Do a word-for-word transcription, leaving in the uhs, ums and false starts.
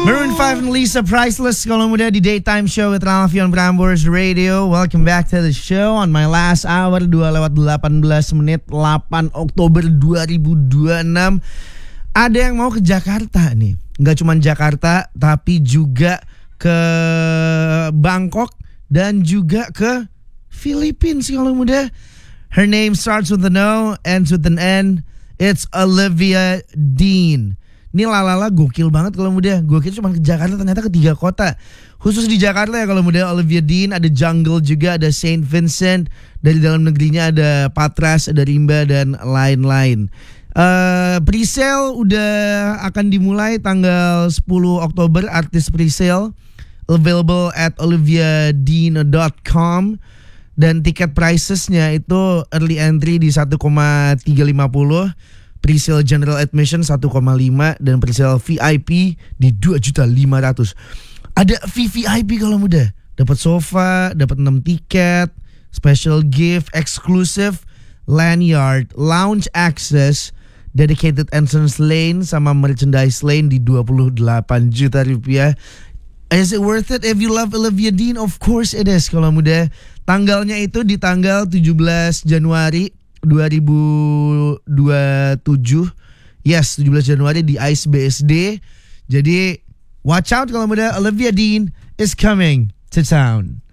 Maroon five and Lisa Priceless kalau muda di Daytime Show with Ralfion Prambors Radio. Welcome back to the show on my last hour, dua lewat delapan belas menit, delapan Oktober dua ribu dua puluh enam. Ada yang mau ke Jakarta nih. Nggak cuma Jakarta, tapi juga ke Bangkok dan juga ke Philippines kalau muda. Her name starts with an O, ends with an N. It's Olivia Dean. Ini lalala gokil banget kalau muda. Gokil cuma ke Jakarta, ternyata ke tiga kota. Khusus di Jakarta ya kalau muda. Olivia Dean, ada Jungle juga, ada Saint Vincent. Dari dalam negerinya ada Patras, ada Rimba dan lain-lain. uh, Presale udah akan dimulai tanggal sepuluh Oktober. Artis presale available at olivia dean dot com. Dan tiket pricesnya itu early entry di satu koma tiga lima nol, presale general admission satu koma lima, dan presale V I P di dua juta lima ratus ribu. Ada V V I P kalau muda, dapat sofa, dapat enam tiket, special gift, exclusive lanyard, lounge access, dedicated entrance lane sama merchandise lane di dua puluh delapan juta rupiah. Is it worth it if you love Olivia Dean? Of course it is kalau muda. Tanggalnya itu di tanggal tujuh belas Januari dua ribu dua puluh tujuh. Yes, tujuh belas Januari di Ice B S D. Jadi watch out kalau muda, Olivia Dean is coming to town.